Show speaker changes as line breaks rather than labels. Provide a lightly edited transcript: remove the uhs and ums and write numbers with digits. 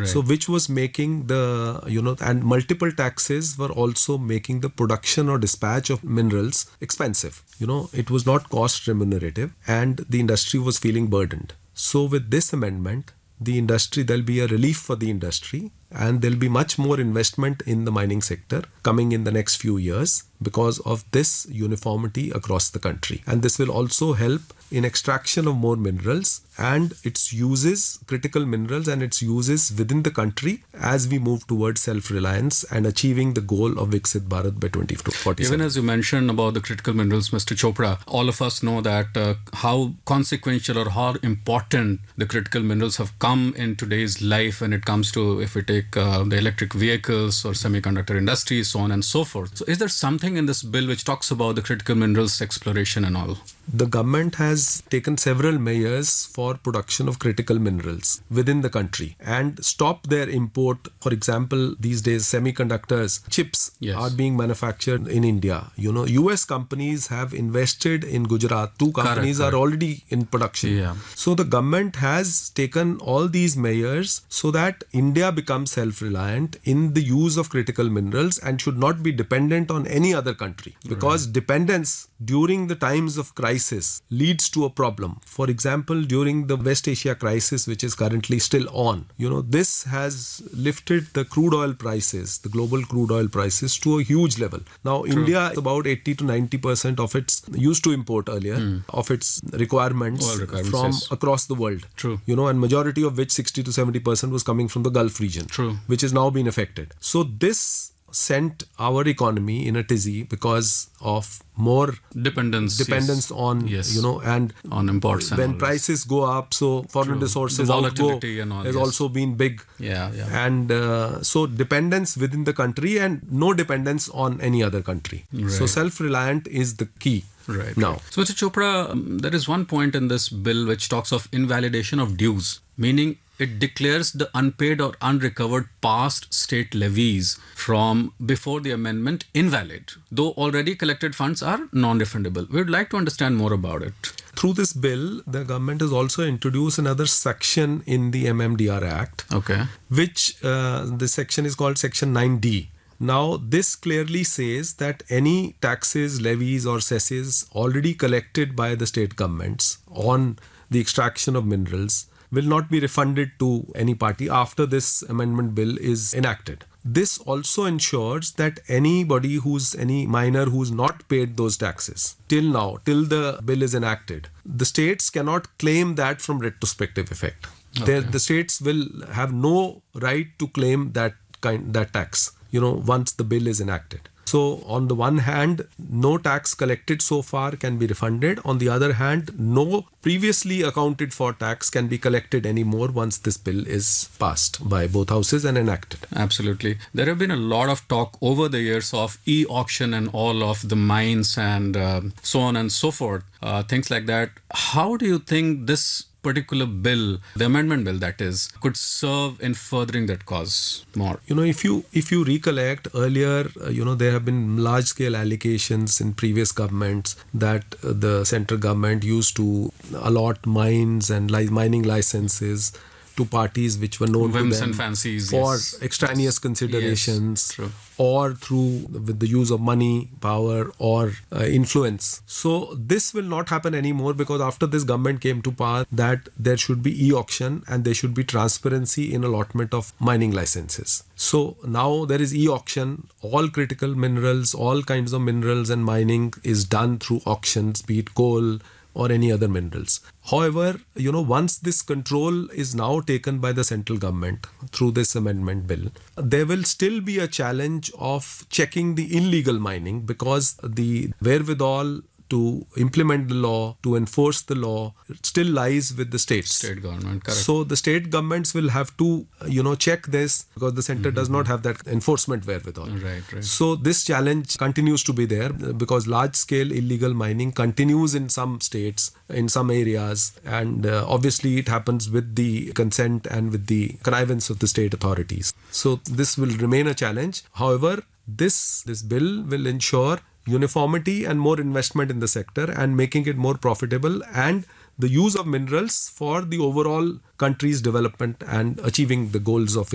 So which was making the, and multiple taxes were also making the production or dispatch of minerals expensive. It was not cost remunerative and the industry was feeling burdened. So with this amendment, there'll be a relief for the industry and there'll be much more investment in the mining sector coming in the next few years because of this uniformity across the country. And this will also help in extraction of more minerals and its uses, critical minerals and its uses within the country as we move towards self-reliance and achieving the goal of Viksit Bharat by 2047.
Even as you mentioned about the critical minerals, Mr. Chopra, all of us know that how consequential or how important the critical minerals have come in today's life when it comes to, if we take the electric vehicles or semiconductor industry, so on and so forth. So is there something in this bill which talks about the critical minerals exploration and all?
The government has taken several measures for production of critical minerals within the country and stopped their import. For example, these days semiconductors, chips are being manufactured in India. US companies have invested in Gujarat. Two companies are already in production. So the government has taken all these measures so that India becomes self-reliant in the use of critical minerals and should not be dependent on any other country. Because dependence during the times of crisis leads to a problem. For example, during the West Asia crisis, which is currently still on, this has lifted the crude oil prices, the global crude oil prices to a huge level. Now, India is about 80 to 90% of its, used to import earlier, of its requirements from across the world. And majority of which 60 to 70% was coming from the Gulf region, which has now been affected. So this sent our economy in a tizzy because of more dependence on and
on imports.
When prices go up, so foreign resources
volatility
outgo has also been big. And so dependence within the country and no dependence on any other country. So self-reliant is the key. Now.
So Mr. Chopra, there is one point in this bill which talks of invalidation of dues, meaning it declares the unpaid or unrecovered past state levies from before the amendment invalid, though already collected funds are non-refundable. We would like to understand more about it.
Through this bill, the government has also introduced another section in the MMDR Act, which the section is called Section 9D. Now, this clearly says that any taxes, levies or cesses already collected by the state governments on the extraction of minerals will not be refunded to any party after this amendment bill is enacted. This also ensures that any miner who's not paid those taxes till now, till the bill is enacted, the states cannot claim that from retrospective effect. The states will have no right to claim that tax, once the bill is enacted. So on the one hand, no tax collected so far can be refunded. On the other hand, no previously accounted for tax can be collected anymore once this bill is passed by both houses and enacted.
Absolutely. There have been a lot of talk over the years of e-auction and all of the mines and so on and so forth, things like that. How do you think this particular bill, the amendment bill that is, could serve in furthering that cause more?
If you recollect earlier, there have been large scale allegations in previous governments that the central government used to allot mines and mining licenses to parties which were known to them
and fancies,
for extraneous considerations or with the use of money, power or influence. So this will not happen anymore because after this government came to power that there should be e-auction and there should be transparency in allotment of mining licenses. So now there is e-auction, all critical minerals, all kinds of minerals and mining is done through auctions, be it coal or any other minerals. However, once this control is now taken by the central government through this amendment bill, there will still be a challenge of checking the illegal mining because the wherewithal to implement the law, to enforce the law, still lies with the states.
State government, correct.
So the state governments will have to, check this because the center does not have that enforcement wherewithal.
Right.
So this challenge continues to be there because large-scale illegal mining continues in some states, in some areas, and obviously it happens with the consent and with the connivance of the state authorities. So this will remain a challenge. However, this bill will ensure uniformity and more investment in the sector and making it more profitable and the use of minerals for the overall country's development and achieving the goals of